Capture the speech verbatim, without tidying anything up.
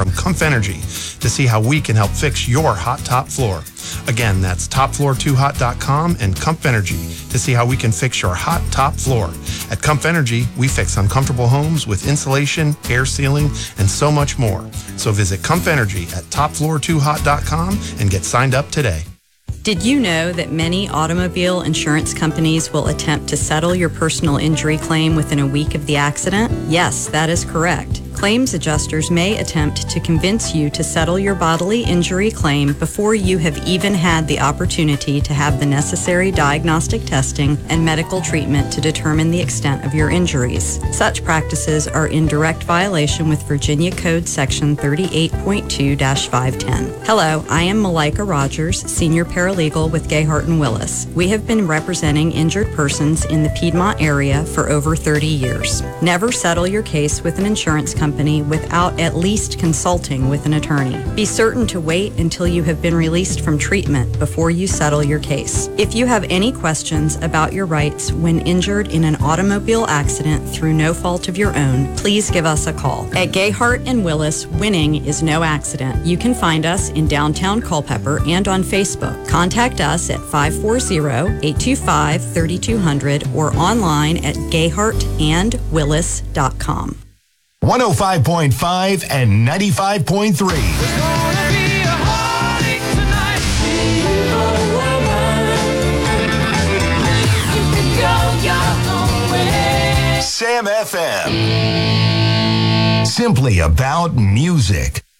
from Comf Energy to see how we can help fix your hot top floor. Again, that's top floor two hot dot com and Comf Energy to see how we can fix your hot top floor. At Comf Energy, we fix uncomfortable homes with insulation, air sealing, and so much more. So visit Comf Energy at top floor two hot dot com and get signed up today. Did you know that many automobile insurance companies will attempt to settle your personal injury claim within a week of the accident? Yes, that is correct. Claims adjusters may attempt to convince you to settle your bodily injury claim before you have even had the opportunity to have the necessary diagnostic testing and medical treatment to determine the extent of your injuries. Such practices are in direct violation with Virginia Code Section thirty-eight point two dash five ten. Hello, I am Malika Rogers, Senior Paralegal with Gayhart and Willis. We have been representing injured persons in the Piedmont area for over thirty years. Never settle your case with an insurance company without at least consulting with an attorney. Be certain to wait until you have been released from treatment before you settle your case. If you have any questions about your rights when injured in an automobile accident through no fault of your own, please give us a call. At Gayhart and Willis, winning is no accident. You can find us in downtown Culpeper and on Facebook. Contact us at five four zero, eight two five, three two zero zero or online at gayhart and willis dot com. one oh five point five and ninety-five point three. Sam F M. Simply about music.